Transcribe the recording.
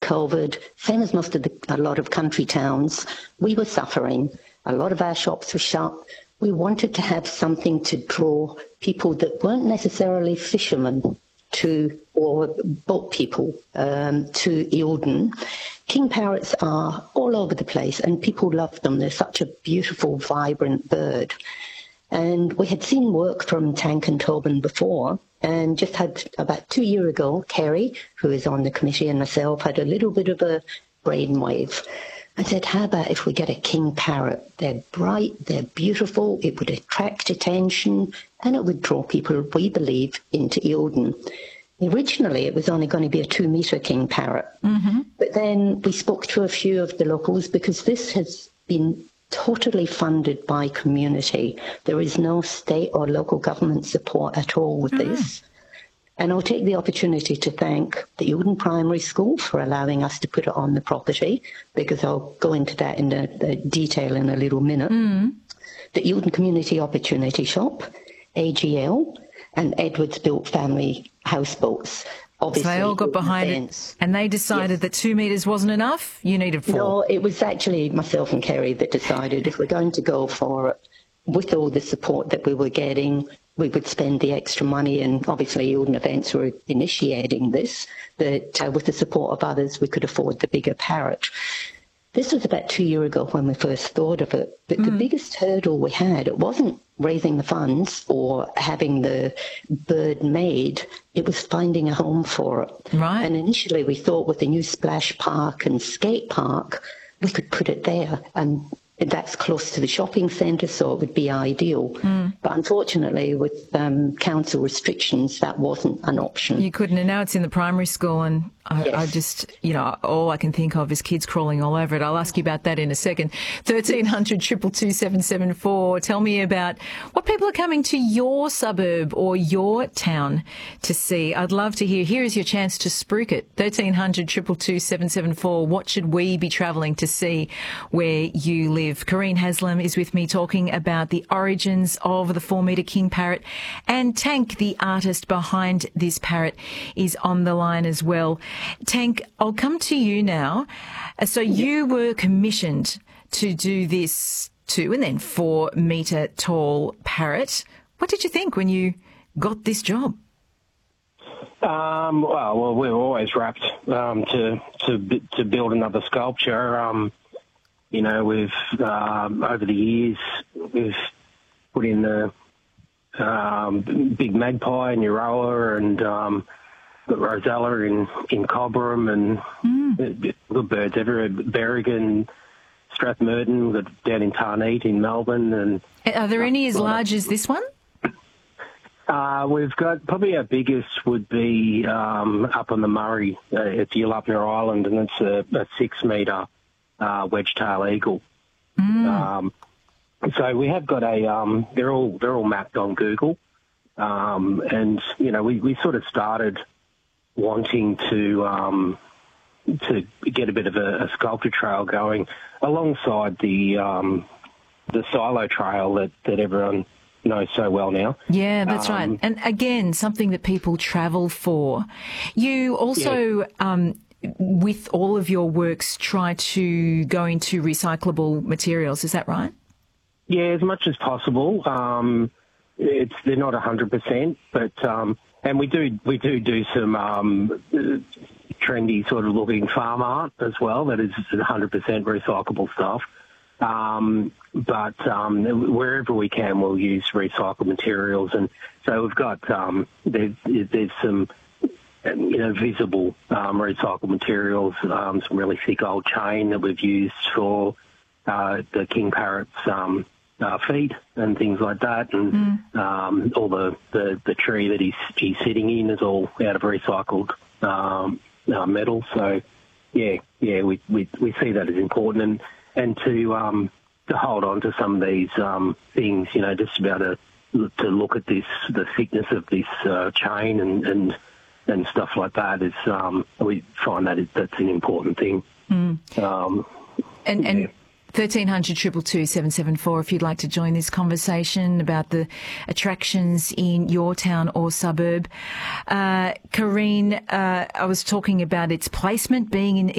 COVID, same as a lot of country towns, we were suffering. A lot of our shops were shut. We wanted to have something to draw people that weren't necessarily fishermen or boat people to Eildon. King parrots are all over the place and people love them. They're such a beautiful, vibrant bird. And we had seen work from Tank and Tobin before, and just had about 2 years ago, Kerry, who is on the committee, and myself had a little bit of a brainwave. I said, how about if we get a king parrot? They're bright, they're beautiful, it would attract attention, and it would draw people, we believe, into Eildon. Originally, it was only going to be a 2-metre king parrot. Mm-hmm. But then we spoke to a few of the locals because this has been totally funded by community. There is no state or local government support at all with this. And I'll take the opportunity to thank the Eildon Primary School for allowing us to put it on the property, because I'll go into that in the detail in a little minute. The Eildon Community Opportunity Shop, AGL, and Edwards Built Family Houseboats. Obviously, so they all got behind it, and they decided that 2 metres wasn't enough? You needed 4. No, it was actually myself and Kerry that decided if we're going to go for it, with all the support that we were getting, we would spend the extra money, and obviously Eildon Events were initiating this, that with the support of others we could afford the bigger parrot. This was about 2 years ago when we first thought of it, but the biggest hurdle we had, it wasn't raising the funds or having the bird made, it was finding a home for it. Right. And initially we thought with the new splash park and skate park, we could put it there, and that's close to the shopping centre, so it would be ideal. But unfortunately, with council restrictions, that wasn't an option. You couldn't, and now it's in the primary school, and I just, all I can think of is kids crawling all over it. I'll ask you about that in a second. 1300 222 774. Tell me about what people are coming to your suburb or your town to see. I'd love to hear. Here is your chance to spruik it. 1300 222 774. What should we be travelling to see where you live? Kareen Haslam is with me talking about the origins of the 4-metre king parrot, and Tank, the artist behind this parrot, is on the line as well. Tank, I'll come to you now. So you were commissioned to do this 2 and then 4-metre tall parrot. What did you think when you got this job? Well, we were always rapt to build another sculpture. We've over the years we've put in the big magpie in Euroa, and got Rosella in Cobram, and good birds everywhere. Berrigan, Strathmerton, we've got down in Tarneet in Melbourne. And are there any as large as this one? We've got, probably our biggest would be up on the Murray. It's Yalupna Island, and it's a 6-metre wedge-tail eagle. So we have got they're all mapped on Google, and we sort of started wanting to get a bit of a sculpture trail going alongside the silo trail that everyone knows so well now. Yeah, that's right. And again, something that people travel for. You also, with all of your works, try to go into recyclable materials. Is that right? Yeah, as much as possible. They're not 100%, but and we do some trendy sort of looking farm art as well. That is 100% recyclable stuff. But wherever we can, we'll use recycled materials, and so we've got there's some visible recycled materials, some really thick old chain that we've used for the king parrot's feet and things like that, and all the tree that he's sitting in is all out of recycled metal. So we see that as important, and to hold on to some of these things, just about to look at this, the thickness of this chain and stuff like that is, we find that's an important thing. And 1300 222 774 if you'd like to join this conversation about the attractions in your town or suburb. Kareen, I was talking about its placement being in